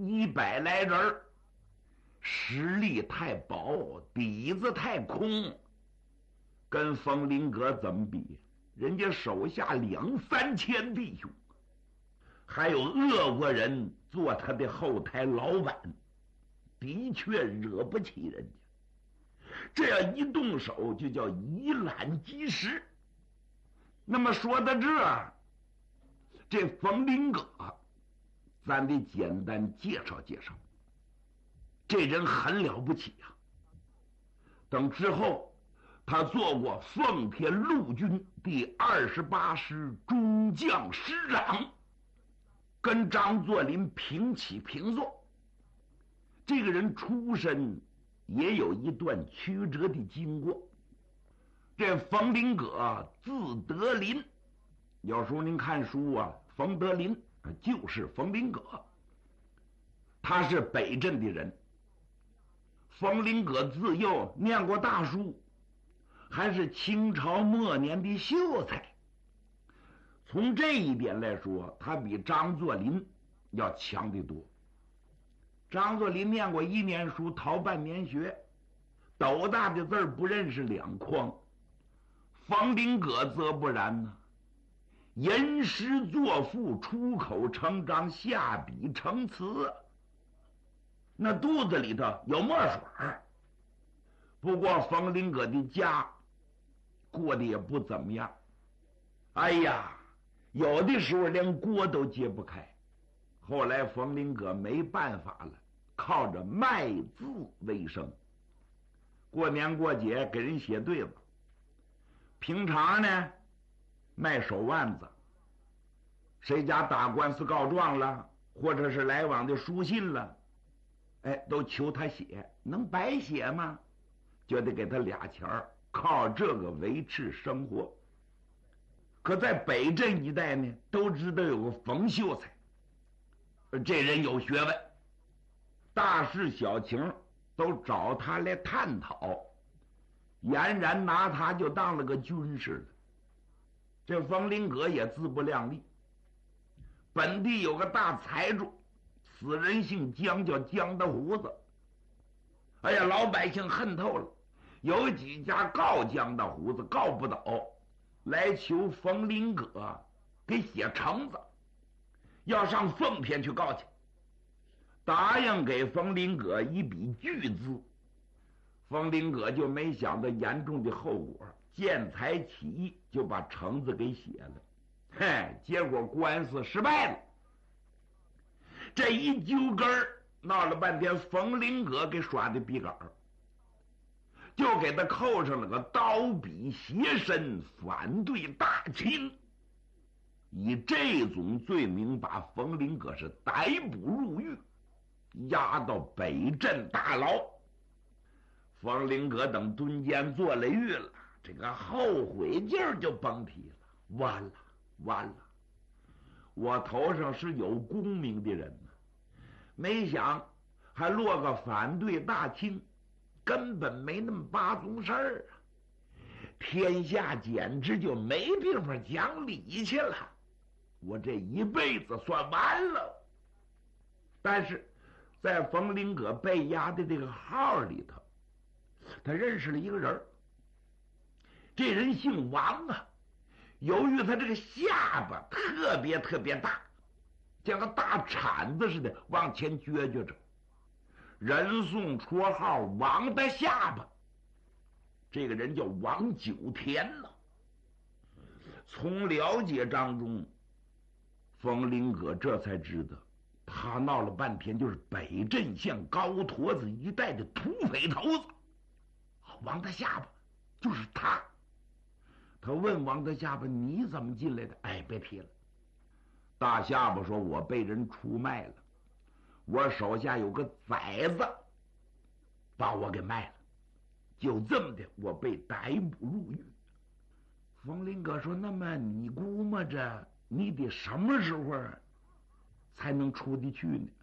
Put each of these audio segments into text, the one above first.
100来人，实力太薄，底子太空，跟冯林阁怎么比？人家手下2、3千弟兄，还有俄国人做他的后台老板，的确惹不起人家。这样一动手就叫以卵击石。那么说到这冯林阁，咱得简单介绍介绍。这人很了不起啊！等之后，他做过奉天陆军第28师中将师长，跟张作霖平起平坐。这个人出身也有一段曲折的经过。这冯林阁字德林，有时候您看书啊，冯德林就是冯林阁，他是北镇的人。冯林阁自幼念过大书，还是清朝末年的秀才。从这一点来说，他比张作霖要强得多。张作霖念过1年书，逃半年学，斗大的字不认识2筐。冯林阁则不然呢，吟诗作赋，出口成章，下笔成词，那肚子里头有墨水。不过冯林阁的家过得也不怎么样，哎呀，有的时候连锅都揭不开。后来冯林阁没办法了，靠着卖字为生，过年过节给人写对子，平常呢卖手腕子，谁家打官司告状了，或者是来往的书信了，都求他写，能白写吗？就得给他俩钱儿，靠这个维持生活。可在北镇一带呢，都知道有个冯秀才，这人有学问，大事小情都找他来探讨，俨然拿他就当了个军师了。这冯林阁也自不量力，本地有个大财主，死人姓姜，叫姜大胡子。哎呀，老百姓恨透了，有几家告姜大胡子告不倒，来求冯林阁给写橙子，要上奉天去告去，答应给冯林阁一笔巨资。冯林阁就没想到严重的后果，见财起意，就把橙子给写了。结果官司失败了。这一揪根儿，闹了半天，冯林阁给耍的笔杆，就给他扣上了个刀笔挟身反对大清，以这种罪名把冯林阁是逮捕入狱，押到北镇大牢。冯林阁等蹲监坐了狱了，这个后悔劲儿就甭提了。完了完了，我头上是有功名的人呢，没想还落个反对大清，根本没那么八宗事儿啊！天下简直就没地方讲理去了，我这一辈子算完了。但是在冯林阁被押的这个号里头，他认识了一个人，这人姓王啊。由于他这个下巴特别大，像个大铲子似的往前撅着，人送绰号王的下巴。这个人叫王九田呢。从了解当中，冯林阁这才知道，他闹了半天就是北镇县高坨子一带的土匪头子。王的下巴就是他。他问王的下巴：“你怎么进来的？”别提了。大下巴说：“我被人出卖了，我手下有个崽子把我给卖了，就这么的，我被逮捕入狱。”冯林阁说：“那么你估摸着你得什么时候才能出得去呢？”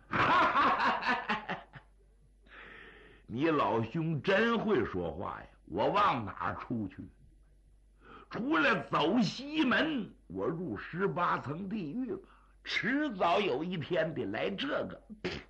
你老兄真会说话呀！我往哪儿出去？除了走西门，我入18层地狱吧，迟早有一天得来这个。